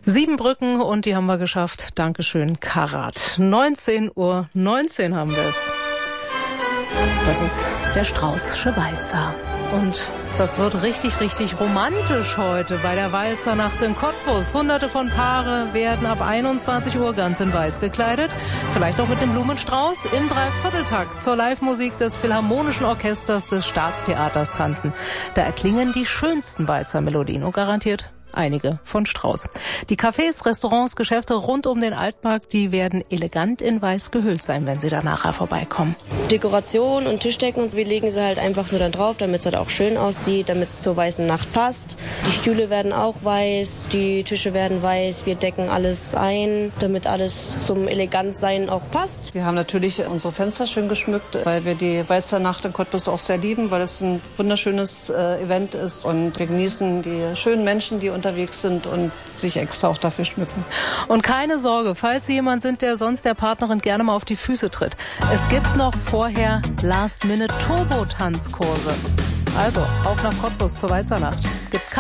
7 Brücken und die haben wir geschafft. Dankeschön, Karat. 19:19 Uhr haben wir es. Das ist der Straußsche Walzer. Und das wird richtig, richtig romantisch heute bei der Walzernacht in Cottbus. Hunderte von Paare werden ab 21 Uhr ganz in weiß gekleidet. Vielleicht auch mit einem Blumenstrauß im Dreivierteltakt zur Live-Musik des Philharmonischen Orchesters des Staatstheaters tanzen. Da erklingen die schönsten Walzermelodien und garantiert einige von Strauß. Die Cafés, Restaurants, Geschäfte rund um den Altmarkt, die werden elegant in weiß gehüllt sein, wenn Sie da nachher vorbeikommen. Dekoration und Tischdecken, und wir legen sie halt einfach nur dann drauf, damit es halt auch schön aussieht, damit es zur weißen Nacht passt. Die Stühle werden auch weiß, die Tische werden weiß, wir decken alles ein, damit alles zum Elegantsein auch passt. Wir haben natürlich unsere Fenster schön geschmückt, weil wir die Walzernacht in Cottbus auch sehr lieben, weil es ein wunderschönes Event ist und wir genießen die schönen Menschen, die unterwegs sind und sich extra auch dafür schmücken. Und keine Sorge, falls Sie jemand sind, der sonst der Partnerin gerne mal auf die Füße tritt. Es gibt noch vorher Last-Minute-Turbo-Tanzkurse. Also, auf nach Cottbus zur Walzernacht. Gibt